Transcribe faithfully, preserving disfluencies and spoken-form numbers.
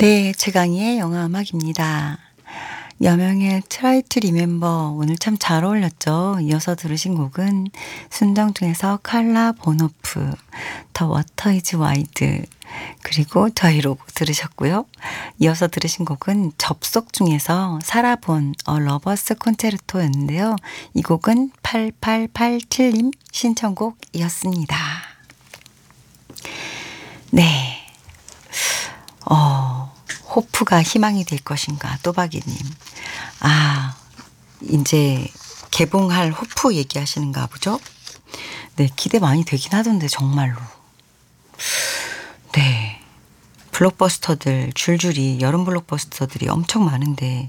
네, 최강희의 영화 음악입니다. 여명의 Try to Remember 오늘 참 잘 어울렸죠. 이어서 들으신 곡은 순정중에서 칼라 보노프, The Water is Wide, 그리고 저희로 들으셨고요. 이어서 들으신 곡은 접속 중에서 사라본 어 러버스 콘체르토였는데요. 이 곡은 팔팔팔칠 님 신청곡이었습니다. 네. 어, 호프가 희망이 될 것인가, 또박이님. 아, 이제 개봉할 호프 얘기하시는가 보죠? 네, 기대 많이 되긴 하던데, 정말로. 네. 블록버스터들, 줄줄이, 여름 블록버스터들이 엄청 많은데,